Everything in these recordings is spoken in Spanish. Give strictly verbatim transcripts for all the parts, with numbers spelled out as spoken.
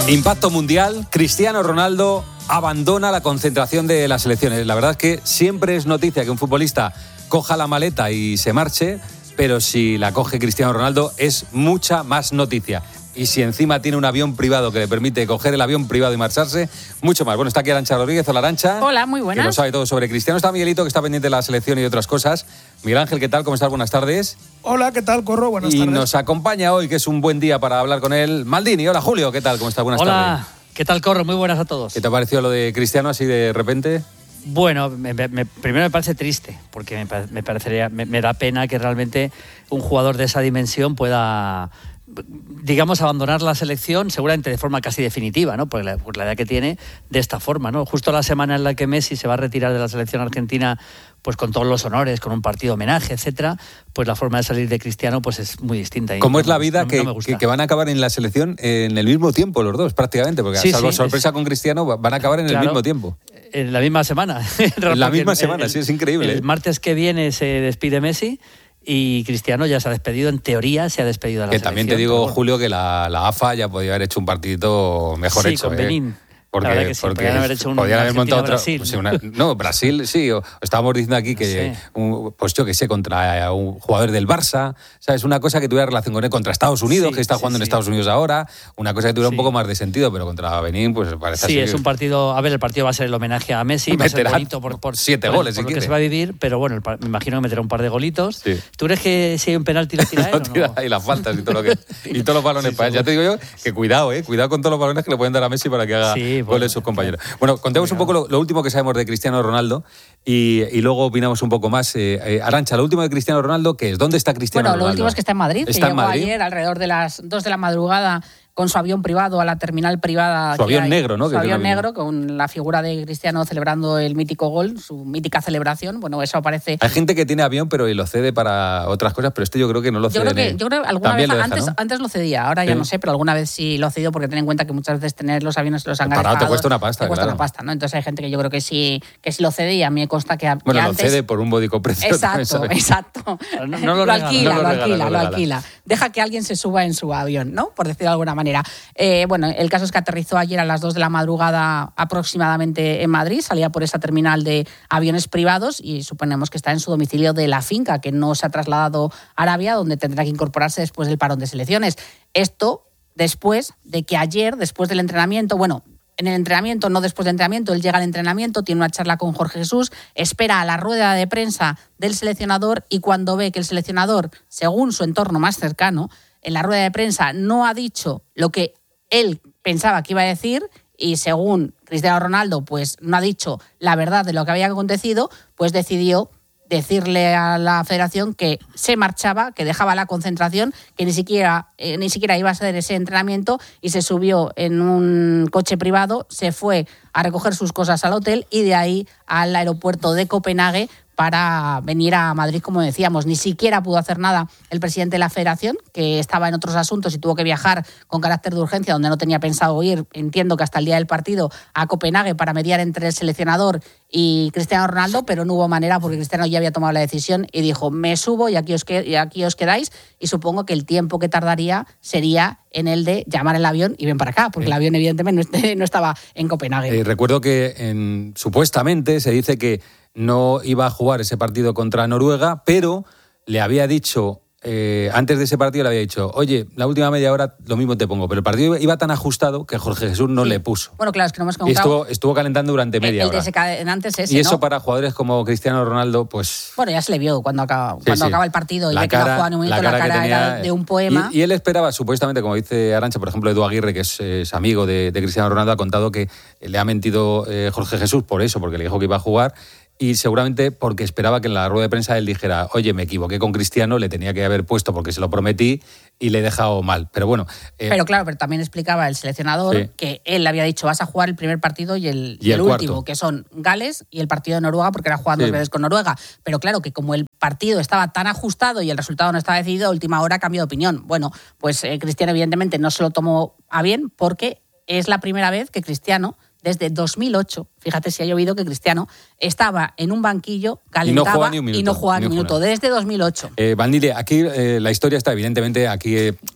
Impacto mundial, Cristiano Ronaldo abandona la concentración de las selecciones. La verdad es que siempre es noticia que un futbolista coja la maleta y se marche, pero si la coge Cristiano Ronaldo es mucha más noticia. Y si encima tiene un avión privado que le permite coger el avión privado y marcharse, mucho más. Bueno, está aquí Arantxa Rodríguez. Hola, Arantxa. Hola, muy buenas. Que lo sabe todo sobre Cristiano. Está Miguelito, que está pendiente de la selección y de otras cosas. Miguel Ángel, ¿qué tal? ¿Cómo estás? Buenas tardes. Hola, ¿qué tal, Corro? Buenas y tardes. Y nos acompaña hoy, que es un buen día para hablar con él, Maldini. Hola, Julio, ¿qué tal? ¿Cómo estás? Buenas Hola. tardes. Hola, ¿qué tal, Corro? Muy buenas a todos. ¿Qué te ha parecido lo de Cristiano así de repente? Bueno, me, me, primero me parece triste, porque me, me, parecería, me, me da pena que realmente un jugador de esa dimensión pueda, digamos, abandonar la selección, seguramente de forma casi definitiva, ¿no? Por la, por la edad que tiene, de esta forma, ¿no? Justo la semana en la que Messi se va a retirar de la selección argentina, pues con todos los honores, con un partido homenaje, etcétera, pues la forma de salir de Cristiano pues es muy distinta. ¿Cómo no, es la vida no, que, no que, que van a acabar en la selección en el mismo tiempo los dos, prácticamente? Porque sí, salvo sí, sorpresa es... con Cristiano, van a acabar en claro, el mismo tiempo. En la misma semana. En la misma el, semana, el, sí, es increíble. El martes que viene se despide Messi y Cristiano ya se ha despedido, en teoría se ha despedido de la que selección. También te digo, bueno. Julio, que la, la A F A ya podía haber hecho un partidito mejor sí, hecho. con ¿eh? Benín. Porque, la verdad que sí, porque podrían haber hecho un podrían haber montado otra, Brasil. Pues, una, no, Brasil sí, o, estábamos diciendo aquí que, no un, pues yo que sé, contra un jugador del Barça, ¿sabes? Una cosa que tuviera relación con él, contra Estados Unidos, sí, que está sí, jugando sí. en Estados Unidos ahora, una cosa que tuviera sí. un poco más de sentido, pero contra Benín, pues parece Sí, así. es un partido, a ver, el partido va a ser el homenaje a Messi, va a ser bonito por, por siete por, goles, por si lo que se va a vivir, pero bueno, el, me imagino que meterá un par de golitos. Sí. ¿Tú crees que si hay un penalti lo tira él o no? Y las faltas y todo lo que y todos los balones sí, para él. Ya te digo yo que cuidado, eh, cuidado con todos los balones que le pueden dar a Messi para que haga sí, goles bueno, sus compañeros. Bueno, contemos un poco lo, lo último que sabemos de Cristiano Ronaldo y, y luego opinamos un poco más. Eh, eh, Arantxa, lo último de Cristiano Ronaldo, ¿qué es? ¿Dónde está Cristiano bueno, Ronaldo? Bueno, lo último es que está en Madrid. Está que en llegó Madrid. ayer alrededor de las dos de la madrugada con su avión privado a la terminal privada. Su avión hay, negro, ¿no? Su que avión negro con la figura de Cristiano celebrando el mítico gol, su mítica celebración. Bueno, eso aparece. Hay gente que tiene avión pero y lo cede para otras cosas, pero este yo creo que no lo cede. Yo creo que, yo creo que alguna vez, deja, antes, ¿no? antes lo cedía, ahora sí. ya no sé, pero alguna vez sí lo ha cedido porque ten en cuenta que muchas veces tener los aviones los han Parado te cuesta una pasta, te cuesta claro. una pasta, ¿no? Entonces hay gente que yo creo que sí, que sí lo cede y a mí me consta que, bueno, que lo antes... cede por un módico precio. Exacto, exacto. No, no lo, lo alquila, no lo, lo, regala, alquila no lo, lo alquila. Deja que alguien se suba en su avión, ¿no? Por decirlo de alguna manera. Eh, bueno, el caso es que aterrizó ayer a las dos de la madrugada aproximadamente en Madrid, salía por esa terminal de aviones privados y suponemos que está en su domicilio de la finca, que no se ha trasladado a Arabia, donde tendrá que incorporarse después del parón de selecciones. Esto después de que ayer, después del entrenamiento, bueno, en el entrenamiento, no después del entrenamiento, él llega al entrenamiento, tiene una charla con Jorge Jesús, espera a la rueda de prensa del seleccionador y cuando ve que el seleccionador, según su entorno más cercano, en la rueda de prensa no ha dicho lo que él pensaba que iba a decir y según Cristiano Ronaldo pues no ha dicho la verdad de lo que había acontecido, pues decidió decirle a la federación que se marchaba, que dejaba la concentración, que ni siquiera, eh, ni siquiera iba a hacer ese entrenamiento y se subió en un coche privado, se fue a recoger sus cosas al hotel y de ahí al aeropuerto de Copenhague para venir a Madrid, como decíamos. Ni siquiera pudo hacer nada el presidente de la federación, que estaba en otros asuntos y tuvo que viajar con carácter de urgencia, donde no tenía pensado ir, entiendo que hasta el día del partido, a Copenhague para mediar entre el seleccionador y Cristiano Ronaldo, pero no hubo manera porque Cristiano ya había tomado la decisión y dijo, me subo y aquí os, que- y aquí os quedáis, y supongo que el tiempo que tardaría sería en el de llamar el avión y ven para acá, porque sí. el avión evidentemente no, est- no estaba en Copenhague. Eh, recuerdo que en, supuestamente se dice que no iba a jugar ese partido contra Noruega, pero le había dicho, eh, antes de ese partido le había dicho, oye, la última media hora lo mismo te pongo, pero el partido iba tan ajustado que Jorge Jesús no Sí. le puso. Bueno, claro, es que no hemos Y contado. estuvo, estuvo calentando durante media el hora. desencadenante es ese, Y eso ¿no? para jugadores como Cristiano Ronaldo, pues... Bueno, ya se le vio cuando acaba, Sí, cuando sí. acaba el partido y La ve que no cara- ha jugado ni un minuto, la la cara cara, que era tenía- de un poema. Y, y él esperaba, supuestamente, como dice Arantxa, por ejemplo, Edu Aguirre, que es, es amigo de, de Cristiano Ronaldo, ha contado que le ha mentido eh, Jorge Jesús por eso, porque le dijo que iba a jugar, y seguramente porque esperaba que en la rueda de prensa él dijera, oye, me equivoqué con Cristiano, le tenía que haber puesto porque se lo prometí y le he dejado mal. Pero bueno... Eh, pero claro, pero también explicaba el seleccionador Sí. que él le había dicho, vas a jugar el primer partido y el, Y el último, cuarto. que son Gales y el partido de Noruega, porque era jugando Sí. dos veces con Noruega. Pero claro, que como el partido estaba tan ajustado y el resultado no estaba decidido, a última hora cambió de opinión. Bueno, pues eh, Cristiano evidentemente no se lo tomó a bien porque es la primera vez que Cristiano... Desde dos mil ocho, fíjate si ha llovido, que Cristiano estaba en un banquillo, calentaba juega ni un minuto, y no jugaba ni ni un un minuto, minuto. desde dos mil ocho. Eh, Vandile, aquí eh, la historia está, evidentemente, aquí eh,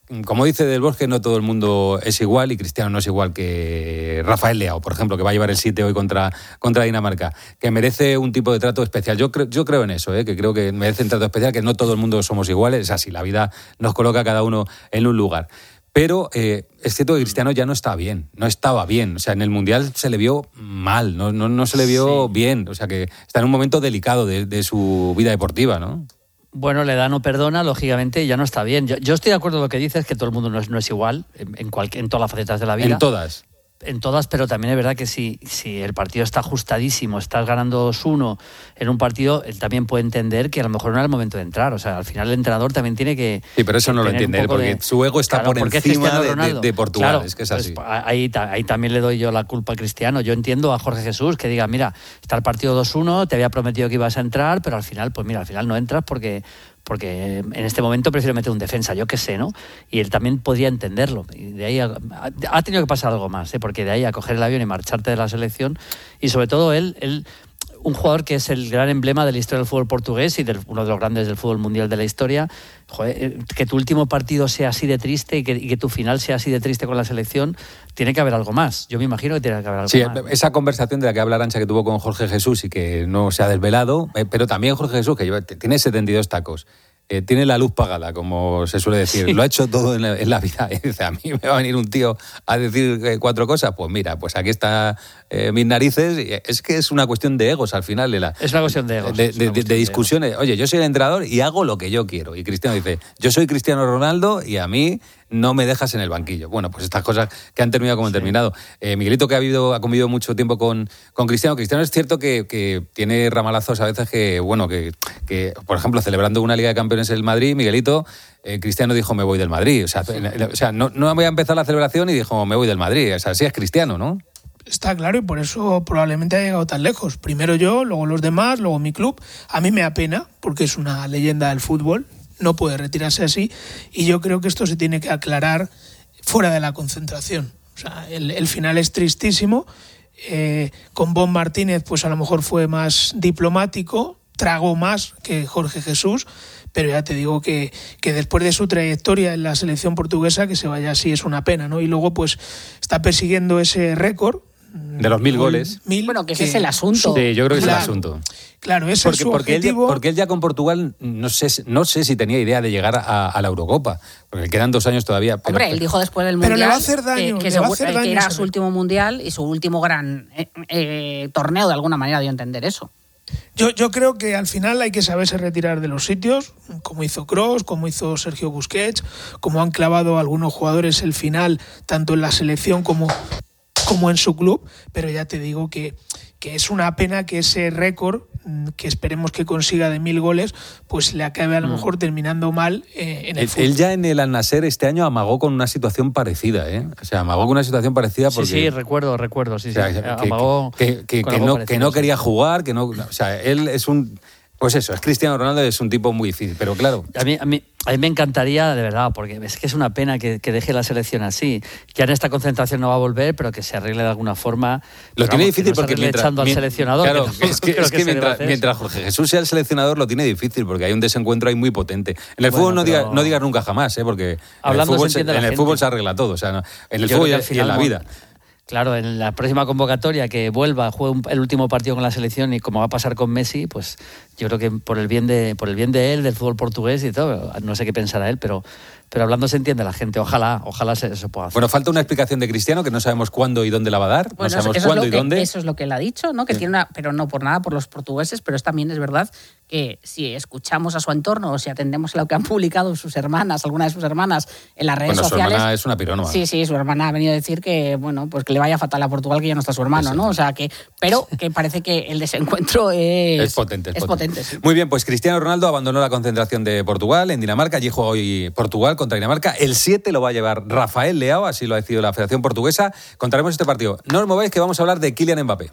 como dice Del Bosque, no todo el mundo es igual y Cristiano no es igual que Rafael Leao, por ejemplo, que va a llevar el siete hoy contra, contra Dinamarca, que merece un tipo de trato especial. Yo creo, yo creo en eso, ¿eh? que creo que merece un trato especial, que no todo el mundo somos iguales, es así, la vida nos coloca cada uno en un lugar. Pero eh, es cierto que Cristiano ya no está bien, no estaba bien. O sea, en el Mundial se le vio mal, no, no, no se le vio sí. bien. O sea, que está en un momento delicado de, de su vida deportiva, ¿no? Bueno, la edad no perdona, lógicamente, ya no está bien. Yo, yo estoy de acuerdo con lo que dices, que todo el mundo no es, no es igual en, en, cual, en todas las facetas de la vida. En todas. En todas, pero también es verdad que si, si el partido está ajustadísimo, estás ganando dos uno en un partido, él también puede entender que a lo mejor no era el momento de entrar. O sea, al final el entrenador también tiene que... Sí, pero eso no lo entiende él, porque de, su ego está claro, por encima de, de, de Portugal, claro, es que es así. Pues ahí, ahí también le doy yo la culpa a Cristiano. Yo entiendo a Jorge Jesús que diga, mira, está el partido dos uno, te había prometido que ibas a entrar, pero al final, pues mira, al final no entras porque... porque en este momento prefiero meter un defensa, yo qué sé, ¿no? Y él también podría entenderlo. Y de ahí ha, ha tenido que pasar algo más, ¿eh? Porque de ahí a coger el avión y marcharte de la selección, y sobre todo él, él un jugador que es el gran emblema de la historia del fútbol portugués y de uno de los grandes del fútbol mundial de la historia, joder, que tu último partido sea así de triste y que, y que tu final sea así de triste con la selección, tiene que haber algo más. Yo me imagino que tiene que haber algo sí, más. Sí, esa conversación de la que habla Arantxa que tuvo con Jorge Jesús y que no se ha desvelado, eh, pero también Jorge Jesús, que lleva, tiene setenta y dos tacos. Eh, tiene la luz pagada, como se suele decir. Sí. Lo ha hecho todo en la, en la vida. Y dice, a mí me va a venir un tío a decir eh, cuatro cosas. Pues mira, pues aquí están eh, mis narices. Y es que es una cuestión de egos al final. De la, es una cuestión de egos. De, de, de, de discusiones. De Oye, yo soy el entrenador y hago lo que yo quiero. Y Cristiano dice, yo soy Cristiano Ronaldo y a mí no me dejas en el banquillo. Bueno, pues estas cosas que han terminado como han sí. terminado. Eh, Miguelito, que ha, habido, ha convivido mucho tiempo con, con Cristiano. Cristiano es cierto que, que tiene ramalazos a veces que, bueno, que, que, por ejemplo, celebrando una Liga de Campeones en el Madrid, Miguelito, eh, Cristiano dijo, me voy del Madrid. O sea, sí. o sea no, no voy a empezar la celebración y dijo, me voy del Madrid. O sea, sí es Cristiano, ¿no? Está claro, y por eso probablemente ha llegado tan lejos. Primero yo, luego los demás, luego mi club. A mí me da pena, porque es una leyenda del fútbol. No puede retirarse así, y yo creo que esto se tiene que aclarar fuera de la concentración. O sea, el, el final es tristísimo. Eh, con Bob Martínez, pues a lo mejor fue más diplomático, tragó más que Jorge Jesús, pero ya te digo que, que después de su trayectoria en la selección portuguesa, que se vaya así es una pena, ¿no? Y luego pues está persiguiendo ese récord de los mil goles. Mil, bueno, que ese que, es el asunto. Sí, yo creo que claro, es el asunto. Claro, ese porque, es su porque objetivo. Él ya, porque él ya con Portugal, no sé, no sé si tenía idea de llegar a, a la Eurocopa, porque quedan dos años todavía. Pero, Hombre, él dijo después del Mundial pero le va a hacer daño, que, que, le va a hacer que daño era su último Mundial y su último gran eh, eh, torneo, de alguna manera dio a entender eso. Yo, yo creo que al final hay que saberse retirar de los sitios, como hizo Kroos, como hizo Sergio Busquets, como han clavado algunos jugadores el final, tanto en la selección como, como en su club, pero ya te digo que, que es una pena que ese récord, que esperemos que consiga de mil goles, pues le acabe a lo mejor terminando mal eh, en el, el fútbol. Él ya en el Al-Nassr este año amagó con una situación parecida, ¿eh? O sea, amagó con una situación parecida porque... Sí, sí, recuerdo, recuerdo, sí, sí. O sea, que, amagó que, que, que, no, parecido, que no quería jugar, que no... O sea, él es un... Pues eso, es Cristiano Ronaldo, es un tipo muy difícil, pero claro... A mí, a mí, a mí me encantaría, de verdad, porque es que es una pena que, que deje la selección así. Ya en esta concentración no va a volver, pero que se arregle de alguna forma. Lo tiene vamos, difícil no porque mientras... echando al seleccionador. Claro, que no, es que, es que, que mientras, mientras Jorge Jesús sea el seleccionador lo tiene difícil, porque hay un desencuentro ahí muy potente. En el bueno, fútbol no, pero... diga, no digas nunca jamás, ¿eh? Porque Hablando en el, fútbol se, en el gente. fútbol se arregla todo, o sea, no, en el Yo fútbol y, final, y en la vida. Claro, en la próxima convocatoria que vuelva, juegue el último partido con la selección y como va a pasar con Messi, pues yo creo que por el bien de por el bien de él, del fútbol portugués y todo, no sé qué pensará él, pero pero hablando se entiende la gente. Ojalá, ojalá se, se pueda hacer. Bueno, falta una explicación de Cristiano que no sabemos cuándo y dónde la va a dar. Bueno, no sabemos eso cuándo es lo y que, dónde. Eso es lo que él ha dicho, ¿no? Que sí. tiene una, pero no por nada por los portugueses, pero es, también es verdad que si escuchamos a su entorno o si atendemos a lo que han publicado sus hermanas, algunas de sus hermanas en las redes bueno, sociales. Su hermana es una pirónoma. Sí, sí, su hermana ha venido a decir que, bueno, pues que le vaya fatal a Portugal, que ya no está su hermano, sí, ¿no? O sea que, pero que parece que el desencuentro es, es potente. Es, es potente. potente sí. Muy bien, pues Cristiano Ronaldo abandonó la concentración de Portugal en Dinamarca. Allí juega hoy Portugal contra Dinamarca. El siete lo va a llevar Rafael Leao, así lo ha decidido la Federación Portuguesa. Contaremos este partido. No os mováis que vamos a hablar de Kylian Mbappé.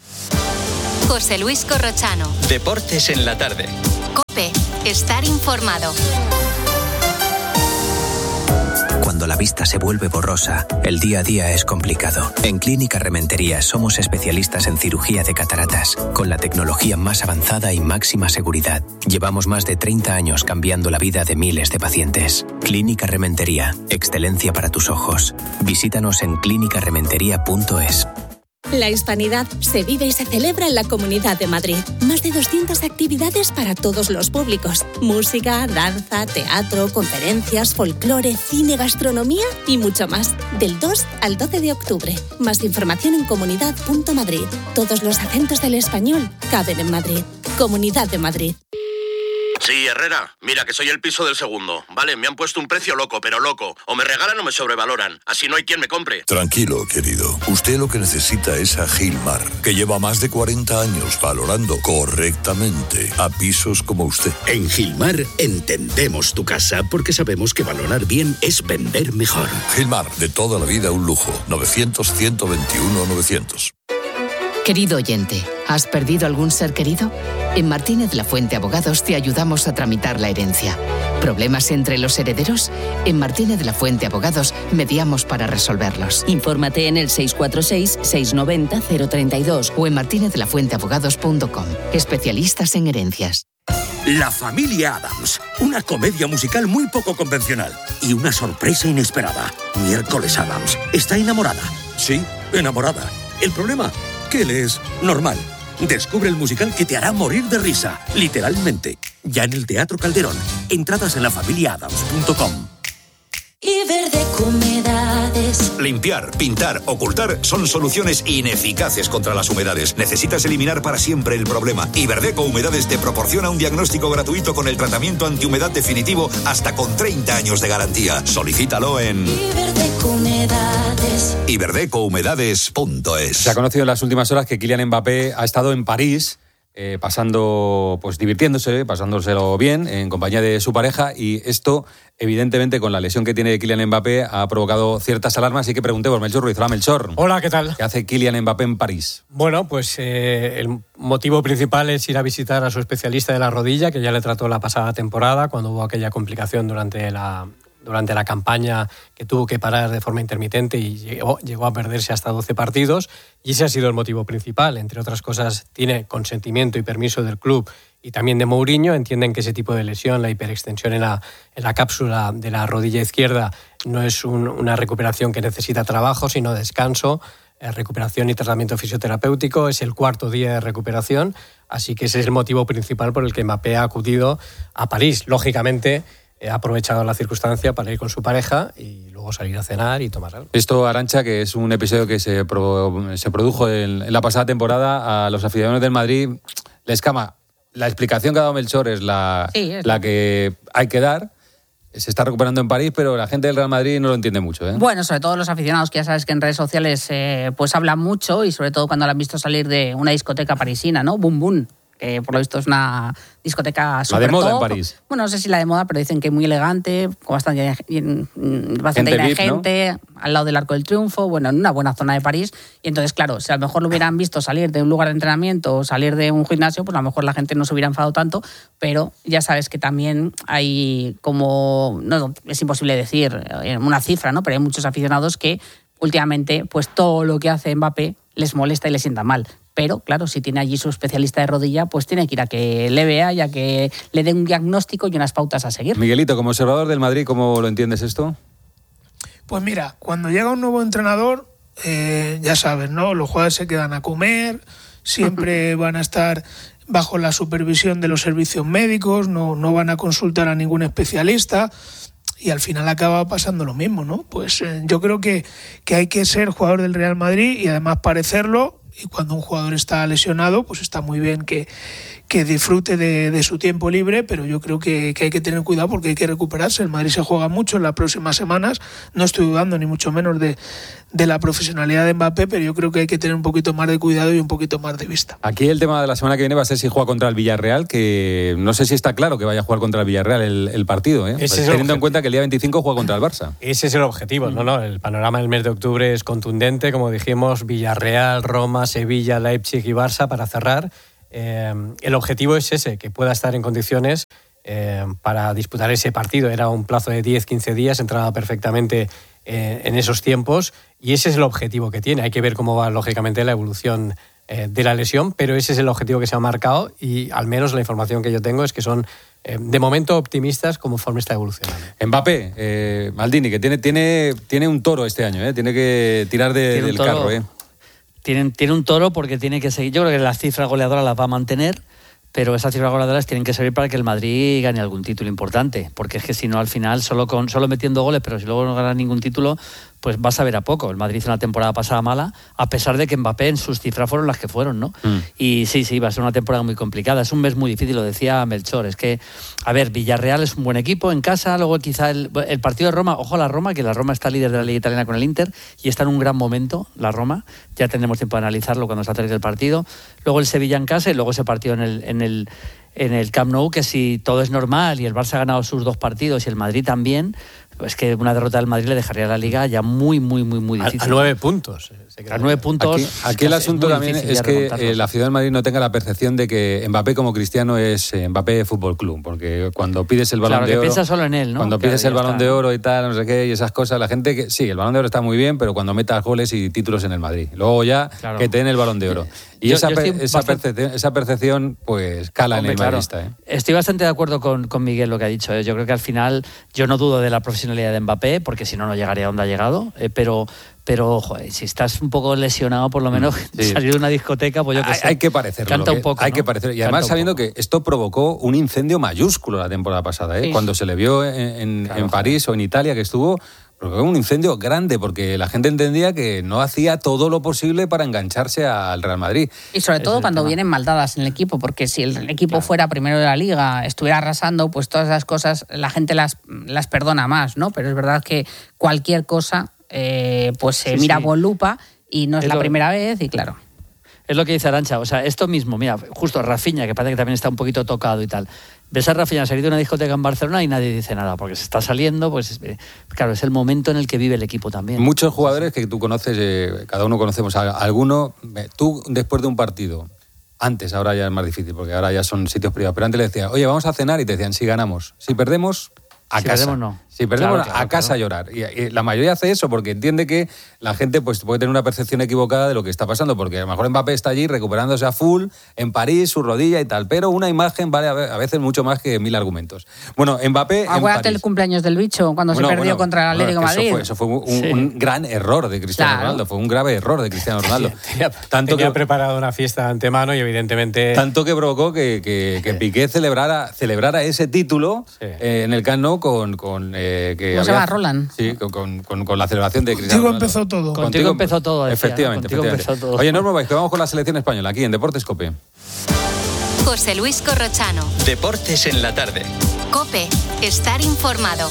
José Luis Corrochano. Deportes en la tarde. COPE. Estar informado. Cuando la vista se vuelve borrosa, el día a día es complicado. En Clínica Rementería somos especialistas en cirugía de cataratas, con la tecnología más avanzada y máxima seguridad. Llevamos más de treinta años cambiando la vida de miles de pacientes. Clínica Rementería. Excelencia para tus ojos. Visítanos en clínica rementería punto es. La hispanidad se vive y se celebra en la Comunidad de Madrid. Más de doscientas actividades para todos los públicos. Música, danza, teatro, conferencias, folclore, cine, gastronomía y mucho más. Del dos al doce de octubre. Más información en comunidad punto madrid. Todos los acentos del español caben en Madrid. Comunidad de Madrid. Sí, Herrera, mira que soy el piso del segundo. Vale, me han puesto un precio loco, pero loco. O me regalan o me sobrevaloran. Así no hay quien me compre. Tranquilo, querido. Usted lo que necesita es a Gilmar, que lleva más de cuarenta años valorando correctamente a pisos como usted. En Gilmar entendemos tu casa porque sabemos que valorar bien es vender mejor. Gilmar, de toda la vida un lujo. novecientos, ciento veintiuno, novecientos. Querido oyente, ¿has perdido algún ser querido? En Martínez La Fuente Abogados te ayudamos a tramitar la herencia. ¿Problemas entre los herederos? En Martínez La Fuente Abogados mediamos para resolverlos. Infórmate en el seis cuatro seis, seis nueve cero, cero tres dos o en martinez la fuente abogados punto com. Especialistas en herencias. La familia Addams, una comedia musical muy poco convencional y una sorpresa inesperada. Miércoles Addams está enamorada. Sí, enamorada. El problema, que él es normal. Descubre el musical que te hará morir de risa, literalmente. Ya en el Teatro Calderón. Entradas en la familia adams punto com. Iberdeco Humedades. Limpiar, pintar, ocultar son soluciones ineficaces contra las humedades. Necesitas eliminar para siempre el problema. Iberdeco Humedades te proporciona un diagnóstico gratuito con el tratamiento antihumedad definitivo hasta con treinta años de garantía. Solicítalo en Iberdeco Humedades. iberdeco humedades punto es. Se ha conocido en las últimas horas que Kylian Mbappé ha estado en París eh, pasando, pues divirtiéndose, pasándoselo bien en compañía de su pareja, y esto, evidentemente, con la lesión que tiene Kylian Mbappé, ha provocado ciertas alarmas. Así que pregunté por Melchor Ruiz. Hola, Melchor. Hola, ¿qué tal? ¿Qué hace Kylian Mbappé en París? Bueno, pues eh, el motivo principal es ir a visitar a su especialista de la rodilla, que ya le trató la pasada temporada, cuando hubo aquella complicación durante la... durante la campaña, que tuvo que parar de forma intermitente y llegó, llegó a perderse hasta doce partidos, y ese ha sido el motivo principal. Entre otras cosas, tiene consentimiento y permiso del club y también de Mourinho. Entienden que ese tipo de lesión, la hiperextensión en la, en la cápsula de la rodilla izquierda, no es un, una recuperación que necesita trabajo, sino descanso, eh, recuperación y tratamiento fisioterapéutico. Es el cuarto día de recuperación, así que ese es el motivo principal por el que Mbappé ha acudido a París. Lógicamente, ha aprovechado la circunstancia para ir con su pareja y luego salir a cenar y tomar algo. Esto, Arantxa, que es un episodio que se, pro, se produjo en, en la pasada temporada, a los aficionados del Madrid les cama. La explicación que ha dado Melchor es la, sí, es la que hay que dar. Se está recuperando en París, pero la gente del Real Madrid no lo entiende mucho, ¿eh? Bueno, sobre todo los aficionados, que ya sabes que en redes sociales eh, pues hablan mucho, y sobre todo cuando lo han visto salir de una discoteca parisina, ¿no? Boom Boom, que por lo visto es una discoteca súper La de moda top. en París. Bueno, no sé si la de moda, pero dicen que muy elegante, con bastante, bastante gente, V I P, gente, ¿no? Al lado del Arco del Triunfo, bueno, en una buena zona de París. Y entonces, claro, si a lo mejor lo hubieran visto salir de un lugar de entrenamiento o salir de un gimnasio, pues a lo mejor la gente no se hubiera enfadado tanto, pero ya sabes que también hay como, no, es imposible decir una cifra, ¿no? Pero hay muchos aficionados que últimamente, pues todo lo que hace Mbappé les molesta y les sienta mal. Pero, claro, si tiene allí su especialista de rodilla, pues tiene que ir a que le vea y a que le dé un diagnóstico y unas pautas a seguir. Miguelito, como observador del Madrid, ¿cómo lo entiendes esto? Pues mira, cuando llega un nuevo entrenador, eh, ya sabes, ¿no? Los jugadores se quedan a comer, siempre van a estar bajo la supervisión de los servicios médicos, no, no van a consultar a ningún especialista. Y al final acaba pasando lo mismo, ¿no? Pues eh, yo creo que, que hay que ser jugador del Real Madrid y además parecerlo. Y cuando un jugador está lesionado, pues está muy bien que, que disfrute de, de su tiempo libre, pero yo creo que, que hay que tener cuidado porque hay que recuperarse. El Madrid se juega mucho en las próximas semanas. No estoy dudando ni mucho menos de, de la profesionalidad de Mbappé, pero yo creo que hay que tener un poquito más de cuidado y un poquito más de vista. Aquí el tema de la semana que viene va a ser si juega contra el Villarreal, que no sé si está claro que vaya a jugar contra el Villarreal el, el partido, ¿eh? Pues teniendo en cuenta que el día veinticinco juega contra el Barça. Ese es el objetivo, ¿no? no El panorama del mes de octubre es contundente, como dijimos, Villarreal, Roma, Sevilla, Leipzig y Barça para cerrar. Eh, el objetivo es ese, que pueda estar en condiciones eh, para disputar ese partido. Era un plazo de diez a quince días, entraba perfectamente eh, en esos tiempos, y ese es el objetivo que tiene. Hay que ver cómo va, lógicamente, la evolución eh, de la lesión, pero ese es el objetivo que se ha marcado, y al menos la información que yo tengo es que son eh, de momento optimistas conforme está evolucionando. Mbappé, eh, Maldini, que tiene, tiene, tiene un toro este año, ¿eh? Tiene que tirar de, del toro, carro. ¿eh? Tiene, tiene un toro porque tiene que seguir. Yo creo que las cifras goleadoras las va a mantener, pero esas cifras goleadoras tienen que servir para que el Madrid gane algún título importante, porque es que si no, al final, solo con solo metiendo goles, pero si luego no gana ningún título, pues vas a ver a poco. El Madrid hizo una temporada pasada mala, a pesar de que Mbappé en sus cifras fueron las que fueron, ¿no? Mm. Y sí, sí, va a ser una temporada muy complicada. Es un mes muy difícil, lo decía Melchor. Es que, a ver, Villarreal es un buen equipo en casa, luego quizá el, el partido de Roma, ojo a la Roma, que la Roma está líder de la Liga Italiana con el Inter y está en un gran momento, la Roma. Ya tendremos tiempo de analizarlo cuando se acerque el partido. Luego el Sevilla en casa y luego ese partido en el... En el en el Camp Nou, que si todo es normal y el Barça ha ganado sus dos partidos y el Madrid también, pues que una derrota del Madrid le dejaría la Liga ya muy, muy, muy, muy difícil. A, a nueve puntos. A nueve puntos. Aquí, aquí el asunto es también es que eh, la ciudad de Madrid no tenga la percepción de que Mbappé como Cristiano es eh, Mbappé Fútbol Club, porque cuando pides el Balón claro, de que Oro... piensa solo en él, ¿no? Cuando claro, pides el Balón está. de Oro y tal, no sé qué, y esas cosas, la gente que... Sí, el Balón de Oro está muy bien, pero cuando metas goles y títulos en el Madrid. Luego ya claro. que te den el Balón de Oro. Y yo, esa, yo esa, bastante... percepción, esa percepción, pues, cala Hombre, en el claro. madridista, ¿eh? Estoy bastante de acuerdo con, con Miguel lo que ha dicho. ¿eh? Yo creo que al final, yo no dudo de la profesionalidad de Mbappé, porque si no, no llegaría a donde ha llegado, eh, pero... Pero, joder, si estás un poco lesionado, por lo menos sí. salir de una discoteca, pues yo que hay, sé. hay que parecerlo. Canta que, un poco, Hay ¿no? que parecerlo. Y además Canta sabiendo que esto provocó un incendio mayúsculo la temporada pasada, ¿eh? Sí. Cuando se le vio en, en, claro, en París o en Italia, que estuvo... Provocó un incendio grande, porque la gente entendía que no hacía todo lo posible para engancharse al Real Madrid. Y sobre todo cuando tema. vienen mal dadas en el equipo, porque si el equipo claro. fuera primero de la Liga, estuviera arrasando, pues todas esas cosas la gente las, las perdona más, ¿no? Pero es verdad que cualquier cosa eh, pues se sí, mira sí. con lupa y no es, es la lo... primera vez y claro. Es lo que dice Arantxa, o sea, esto mismo, mira, justo Rafinha, que parece que también está un poquito tocado y tal. Ves a Rafinha salir de una discoteca en Barcelona y nadie dice nada, porque se está saliendo, pues claro, es el momento en el que vive el equipo también. Muchos jugadores que tú conoces, eh, cada uno conocemos a alguno, tú después de un partido, antes, ahora ya es más difícil, porque ahora ya son sitios privados, pero antes le decían, oye, vamos a cenar, y te decían, si ganamos, si perdemos... A si casa. Perdemos, no. Si perdemos, claro, claro, a casa claro. a llorar. Y, y la mayoría hace eso porque entiende que la gente pues, puede tener una percepción equivocada de lo que está pasando, porque a lo mejor Mbappé está allí recuperándose a full, en París, su rodilla y tal, pero una imagen vale a veces mucho más que mil argumentos. Bueno, Mbappé Acuérdate el cumpleaños del bicho, cuando bueno, se perdió bueno, contra el Atlético bueno, Madrid. Eso fue, eso fue un, sí. un gran error de Cristiano claro. Ronaldo, fue un grave error de Cristiano Ronaldo. tenía tanto tenía que, preparado una fiesta de antemano y evidentemente... Tanto que provocó que, que, que Piqué celebrara, celebrara ese título sí. eh, en el Camp Nou con... con eh, que ¿Cómo había, se llama? Roland. Sí, con, con, con la celebración de Cristiano Contigo Ronaldo. empezó todo. Contigo, Contigo empezó todo, decía, efectivamente. Contigo efectivamente. empezó todo. Oye, no os mováis, que vamos con la selección española, aquí en Deportes COPE. José Luis Corrochano. Deportes en la tarde. COPE. Estar informado.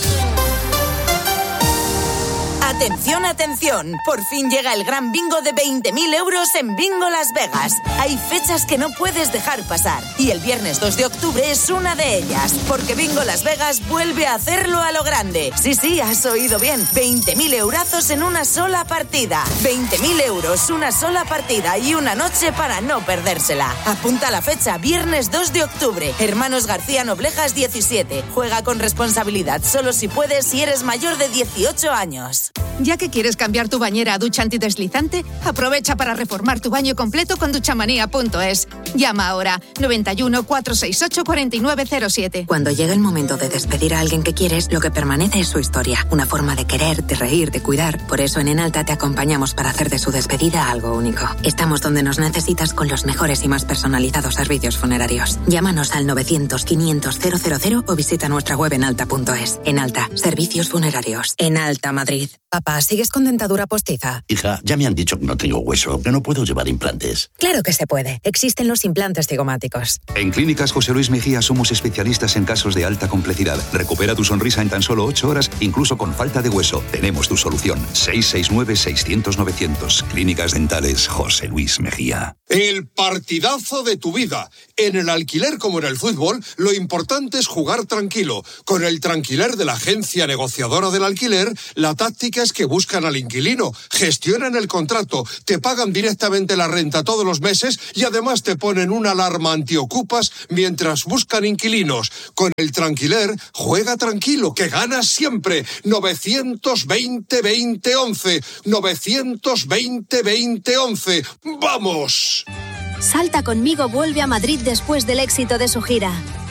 Atención, atención, por fin llega el gran bingo de veinte mil euros en Bingo Las Vegas. Hay fechas que no puedes dejar pasar y el viernes dos de octubre es una de ellas, porque Bingo Las Vegas vuelve a hacerlo a lo grande. Sí, sí, has oído bien, veinte mil eurazos en una sola partida. veinte mil euros, una sola partida y una noche para no perdérsela. Apunta la fecha, viernes dos de octubre, Hermanos García Noblejas diecisiete. Juega con responsabilidad, solo si puedes si eres mayor de dieciocho años. Ya que quieres cambiar tu bañera a ducha antideslizante, aprovecha para reformar tu baño completo con duchamanía punto es. Llama ahora noventa y uno, cuatrocientos sesenta y ocho, cuarenta y nueve cero siete. Cuando llega el momento de despedir a alguien que quieres, lo que permanece es su historia. Una forma de querer, de reír, de cuidar. Por eso en Enalta te acompañamos para hacer de su despedida algo único. Estamos donde nos necesitas con los mejores y más personalizados servicios funerarios. Llámanos al novecientos, quinientos, cero cero cero o visita nuestra web enalta punto es. Enalta, servicios funerarios. Enalta, Madrid. Papá, ¿sigues con dentadura postiza? Hija, ya me han dicho que no tengo hueso, que no puedo llevar implantes. Claro que se puede. Existen los implantes cigomáticos. En Clínicas José Luis Mejía somos especialistas en casos de alta complejidad. Recupera tu sonrisa en tan solo ocho horas, incluso con falta de hueso. Tenemos tu solución. seis seis nueve, seiscientos, novecientos. Clínicas Dentales José Luis Mejía. El partidazo de tu vida. En el alquiler como en el fútbol, lo importante es jugar tranquilo. Con el Tranquiler de la agencia negociadora del alquiler, la táctica es que buscan al inquilino, gestionan el contrato, te pagan directamente la renta todos los meses y además te ponen una alarma antiocupas mientras buscan inquilinos. Con el Tranquiler, juega tranquilo, que ganas siempre. novecientos veinte, veinte, once. novecientos veinte, veinte, once. ¡Vamos! Salta conmigo vuelve a Madrid después del éxito de su gira.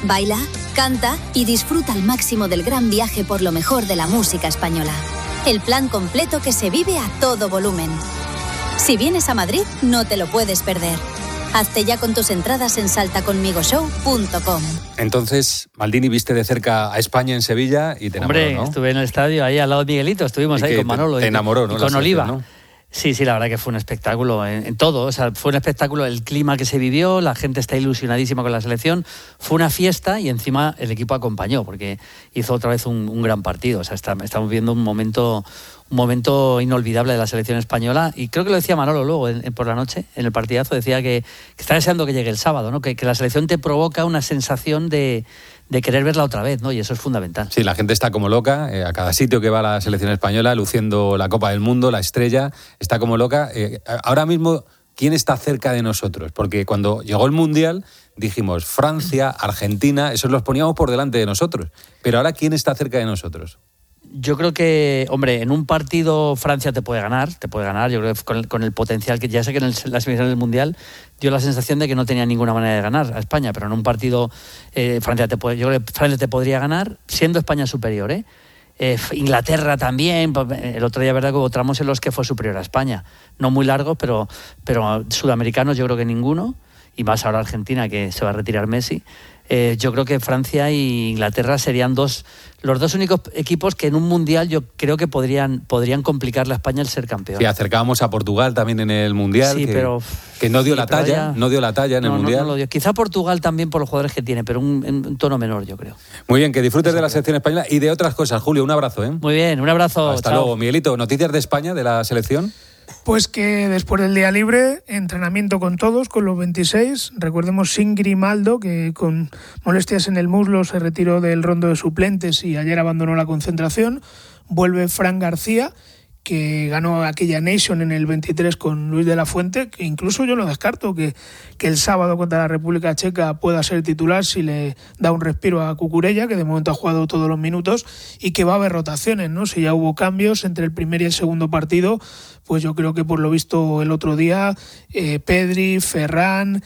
Baila, canta y disfruta al máximo del gran viaje por lo mejor de la música española. El plan completo que se vive a todo volumen. Si vienes a Madrid, no te lo puedes perder. Hazte ya con tus entradas en salta conmigo show punto com. Entonces, Maldini, viste de cerca a España en Sevilla y te enamoró, Hombre, ¿no? estuve en el estadio, ahí al lado de Miguelito, estuvimos ahí con Manolo. Te, te enamoró, ¿no? Y con la Oliva. ¿no? Sí, sí, la verdad que fue un espectáculo en, en todo. O sea, fue un espectáculo, el clima que se vivió, la gente está ilusionadísima con la selección. Fue una fiesta y encima el equipo acompañó porque hizo otra vez un, un gran partido. O sea, está, estamos viendo un momento... un momento inolvidable de la selección española, y creo que lo decía Manolo luego en, en, por la noche, en el partidazo, decía que, que está deseando que llegue el sábado, ¿no? que, que la selección te provoca una sensación de, de querer verla otra vez, ¿no? Y eso es fundamental. Sí, la gente está como loca, eh, a cada sitio que va la selección española, luciendo la Copa del Mundo, la estrella, está como loca. Eh, ahora mismo, ¿quién está cerca de nosotros? Porque cuando llegó el Mundial dijimos Francia, Argentina, esos los poníamos por delante de nosotros, pero ahora ¿quién está cerca de nosotros? Yo creo que, hombre, en un partido Francia te puede ganar, te puede ganar, yo creo que con el, con el potencial que ya sé que en el, las semifinales del Mundial dio la sensación de que no tenía ninguna manera de ganar a España, pero en un partido eh, Francia te puede, yo creo que Francia te podría ganar siendo España superior, ¿eh? Eh, Inglaterra también, el otro día, verdad, que hubo tramos en los que fue superior a España, no muy largos, pero, pero sudamericanos yo creo que ninguno, y más ahora Argentina, que se va a retirar Messi. Eh, yo creo que Francia e Inglaterra serían dos los dos únicos equipos que en un mundial yo creo que podrían podrían complicarle a España el ser campeón. Sí, acercábamos a Portugal también en el mundial, sí, que, pero, que no dio sí, la talla, ya, no dio la talla en no, el mundial. No, no lo dio. Quizá Portugal también por los jugadores que tiene, pero un, en un tono menor, yo creo. Muy bien, que disfrutes de la selección española y de otras cosas. Julio, un abrazo, ¿eh? Muy bien, un abrazo. Hasta chao. luego. Miguelito, noticias de España, de la selección. Pues que después del día libre, entrenamiento con todos, con los veintiséis. Recordemos sin Grimaldo, que con molestias en el muslo se retiró del rondo de suplentes y ayer abandonó la concentración. Vuelve Fran García, que ganó aquella Nation en el veintitrés con Luis de la Fuente, que incluso yo lo descarto, que, que el sábado contra la República Checa pueda ser titular si le da un respiro a Cucurella, que de momento ha jugado todos los minutos, y que va a haber rotaciones, ¿no? Si ya hubo cambios entre el primer y el segundo partido, pues yo creo que por lo visto el otro día, eh, Pedri, Ferran...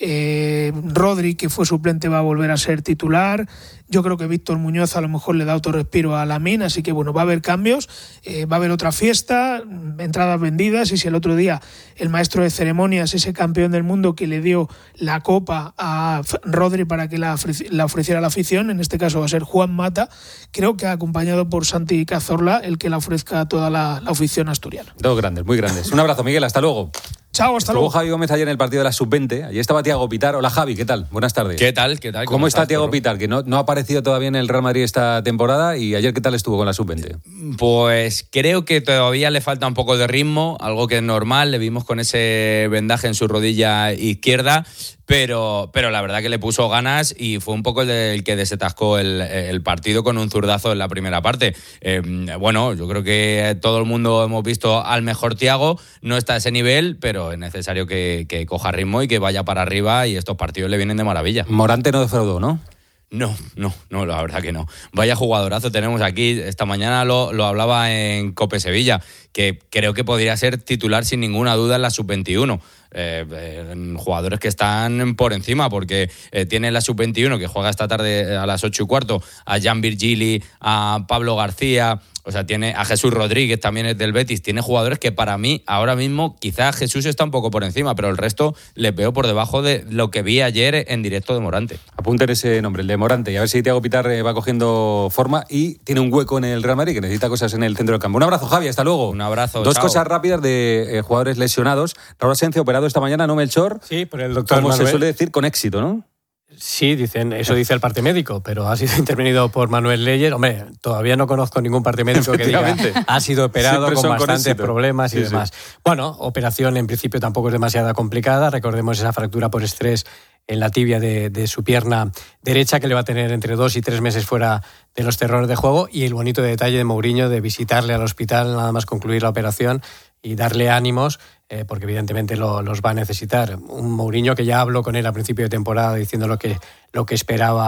Eh, Rodri, que fue suplente, va a volver a ser titular. Yo creo que Víctor Muñoz a lo mejor le da otro respiro a Lamine, así que bueno, va a haber cambios, eh, va a haber otra fiesta, entradas vendidas, y si el otro día el maestro de ceremonias, ese campeón del mundo que le dio la copa a Rodri para que la, la ofreciera a la afición, en este caso va a ser Juan Mata, creo que acompañado por Santi Cazorla, el que la ofrezca a toda la, la afición asturiana. Dos grandes, muy grandes. Un abrazo, Miguel, hasta luego. Chao, hasta Estuvo luego. Javi Gómez ayer en el partido de la sub veinte. Allí estaba Thiago Pitar. Hola, Javi, ¿qué tal? Buenas tardes. ¿Qué tal? ¿Qué tal? ¿Cómo, ¿Cómo está Thiago Pitar? Que no, no ha aparecido todavía en el Real Madrid esta temporada. ¿Y ayer qué tal estuvo con la sub veinte? Pues creo que todavía le falta un poco de ritmo, algo que es normal. Le vimos con ese vendaje en su rodilla izquierda. Pero, pero la verdad que le puso ganas y fue un poco el, de, el que desatascó el, el partido con un zurdazo en la primera parte. Eh, bueno, yo creo que todo el mundo hemos visto al mejor Thiago, no está a ese nivel, pero es necesario que, que coja ritmo y que vaya para arriba, y estos partidos le vienen de maravilla. Morante no defraudó, ¿no? No, no, no, la verdad que no. Vaya jugadorazo tenemos aquí. Esta mañana lo, lo hablaba en COPE Sevilla, que creo que podría ser titular sin ninguna duda en la sub veintiuno. Eh, eh, jugadores que están por encima, porque eh, tiene la sub veintiuno que juega esta tarde a las ocho y cuarto a Jan Virgili, a Pablo García, o sea, tiene a Jesús Rodríguez, también es del Betis. Tiene jugadores que para mí ahora mismo quizás Jesús está un poco por encima, pero el resto les veo por debajo de lo que vi ayer en directo de Morante. Apunten ese nombre, el de Morante, y a ver si Thiago Pitar va cogiendo forma y tiene un hueco en el Real Madrid, que necesita cosas en el centro del campo. Un abrazo, Javi, hasta luego. Un abrazo, Dos chao. cosas rápidas de eh, jugadores lesionados. Raúl Asencio operado esta mañana, ¿no, Melchor? Sí, por el doctor Como Manuel. se suele decir, con éxito, ¿no? Sí, dicen, eso dice el parte médico, pero ha sido intervenido por Manuel Leyer. Hombre, todavía no conozco ningún parte médico que diga ha sido operado con bastantes con problemas y sí, demás. Sí. Bueno, operación en principio tampoco es demasiado complicada. Recordemos esa fractura por estrés en la tibia de, de su pierna derecha, que le va a tener entre dos y tres meses fuera de los terrenos de juego, y el bonito detalle de Mourinho de visitarle al hospital nada más concluir la operación y darle ánimos, eh, porque evidentemente lo, los va a necesitar. Un Mourinho que ya habló con él a principio de temporada diciendo lo que, lo que esperaba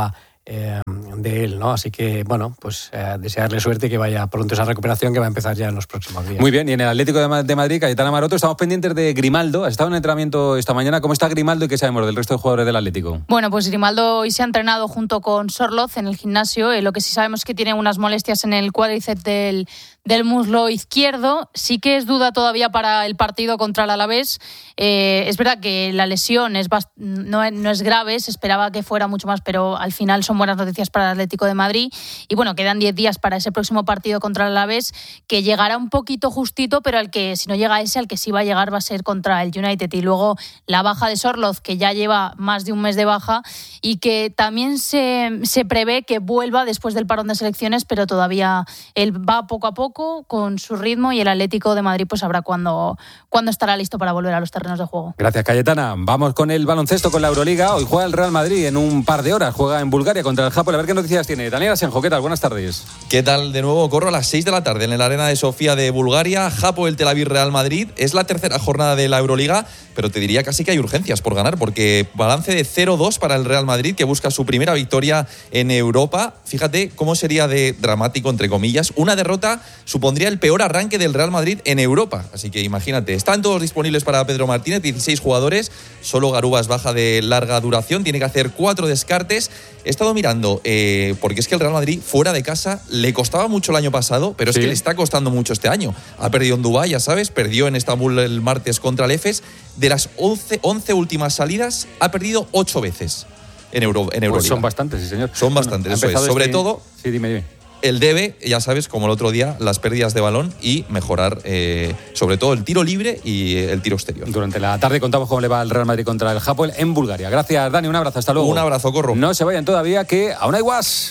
eh, de él, ¿no? Así que, bueno, pues eh, desearle suerte y que vaya pronto esa recuperación que va a empezar ya en los próximos días. Muy bien, y en el Atlético de, Ma- de Madrid, Cayetana Maroto, estamos pendientes de Grimaldo. ¿Has estado en entrenamiento esta mañana? ¿Cómo está Grimaldo y qué sabemos del resto de jugadores del Atlético? Bueno, pues Grimaldo hoy se ha entrenado junto con Sorloz en el gimnasio. Eh, lo que sí sabemos es que tiene unas molestias en el cuádriceps del, del muslo izquierdo. Sí que es duda todavía para el partido contra el Alavés. Eh, es verdad que la lesión es bast- no, no es grave, se esperaba que fuera mucho más, pero al final son buenas noticias para el Atlético de Madrid. Y bueno, quedan diez días para ese próximo partido contra el Alavés, que llegará un poquito justito, pero al que, si no llega ese, al que sí va a llegar va a ser contra el United. Y luego la baja de Sorloz, que ya lleva más de un mes de baja y que también se, se prevé que vuelva después del parón de selecciones, pero todavía él va poco a poco con su ritmo y el Atlético de Madrid pues sabrá cuándo, cuándo estará listo para volver a los terrenos de juego. Gracias, Cayetana. Vamos con el baloncesto, con la Euroliga. Hoy juega el Real Madrid en un par de horas. Juega en Bulgaria contra el Japón. A ver qué noticias tiene. Daniel Asenjo, ¿qué tal? Buenas tardes. ¿Qué tal? De nuevo corro a las seis de la tarde en la Arena de Sofía de Bulgaria. Japo, el Tel Aviv Real Madrid. Es la tercera jornada de la Euroliga, pero te diría casi que hay urgencias por ganar, porque balance de cero dos para el Real Madrid, que busca su primera victoria en Europa. Fíjate cómo sería de dramático, entre comillas. Una derrota supondría el peor arranque del Real Madrid en Europa. Así que imagínate, están todos disponibles para Pedro Martínez, dieciséis jugadores. Solo Garubas baja de larga duración, tiene que hacer cuatro descartes. He estado mirando, eh, porque es que el Real Madrid fuera de casa le costaba mucho el año pasado, pero es Sí. que le está costando mucho este año. Ha perdido en Dubái, ya sabes, perdió en Estambul el martes contra el Efes. De las once, once últimas salidas, ha perdido ocho veces en, Euro, en Euroliga. Pues son bastantes, sí, señor. Son bastantes, Bueno, ha eso es. empezado Sobre este- todo, Sí, dime, dime. el debe, ya sabes, como el otro día, las pérdidas de balón y mejorar, eh, sobre todo, el tiro libre y el tiro exterior. Durante la tarde contamos cómo le va al Real Madrid contra el Japón en Bulgaria. Gracias, Dani. Un abrazo. Hasta luego. Un abrazo, Corro. No se vayan todavía, que aún hay guas.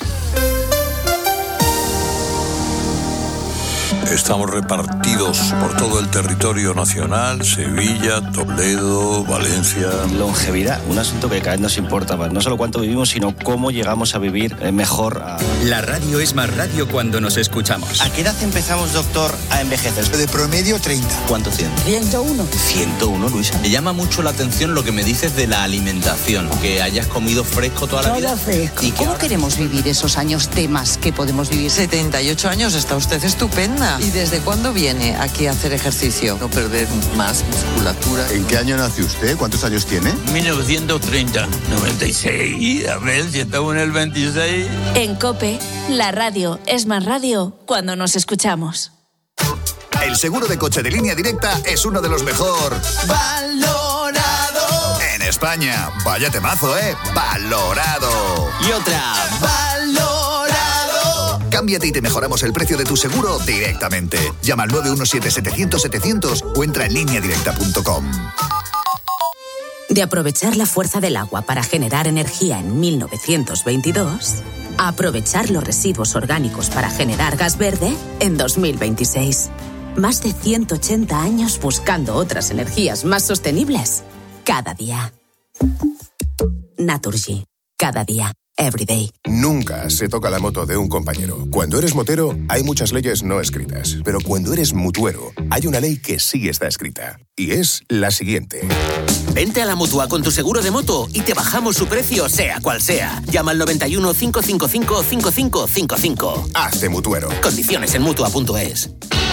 Estamos repartidos por todo el territorio nacional, Sevilla, Toledo, Valencia. Longevidad, un asunto que cada vez nos importa más. No solo cuánto vivimos, sino cómo llegamos a vivir mejor. A... La radio es más radio cuando nos escuchamos. ¿A qué edad empezamos, doctor, a envejecer? De promedio treinta. ¿Cuánto tiene? ciento uno. ciento uno, Luisa. Me llama mucho la atención lo que me dices de la alimentación, que hayas comido fresco toda la Todo vida. fresco. ¿Y ¿Cómo queremos vivir esos años de más que podemos vivir? setenta y ocho años, está usted estupenda. ¿Y desde cuándo viene aquí a hacer ejercicio? No perder más musculatura. ¿En qué año nació usted? ¿Cuántos años tiene? mil novecientos treinta, noventa y seis, a ver si estamos en el veintiséis. En COPE, la radio es más radio cuando nos escuchamos. El seguro de coche de Línea Directa es uno de los mejor valorado en España. Vaya temazo, ¿eh? Valorado. Y otra. Valorado. Cámbiate y te mejoramos el precio de tu seguro directamente. Llama al nueve uno siete, setecientos, setecientos o entra en línea directa punto com. De aprovechar la fuerza del agua para generar energía en mil novecientos veintidós, a aprovechar los residuos orgánicos para generar gas verde en dos mil veintiséis. Más de ciento ochenta años buscando otras energías más sostenibles cada día. Naturgy. Cada día. Everyday. Nunca se toca la moto de un compañero. Cuando eres motero, hay muchas leyes no escritas. Pero cuando eres mutuero, hay una ley que sí está escrita. Y es la siguiente. Vente a la Mutua con tu seguro de moto y te bajamos su precio, sea cual sea. Llama al noventa y uno, cinco cinco cinco, cinco cinco cinco cinco. Hazte mutuero. Condiciones en mutua punto es.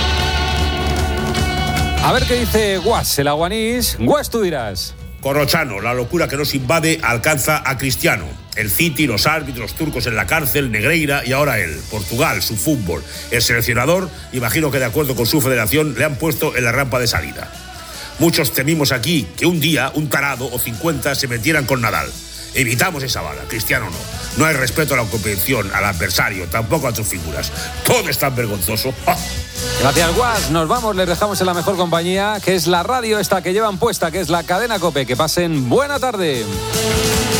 A ver qué dice Guas, el aguanís. Guas, tú dirás. Corrochano, la locura que nos invade alcanza a Cristiano. El City, los árbitros turcos en la cárcel, Negreira y ahora él. Portugal, su fútbol. El seleccionador, imagino que de acuerdo con su federación, le han puesto en la rampa de salida. Muchos temimos aquí que un día un tarado o cincuenta se metieran con Nadal. Evitamos esa bala, Cristiano no. No hay respeto a la competición, al adversario, tampoco a sus figuras. Todo es tan vergonzoso. ¡Ah! Gracias, Guas. Nos vamos, les dejamos en la mejor compañía, que es la radio esta que llevan puesta, que es la cadena COPE. Que pasen buena tarde.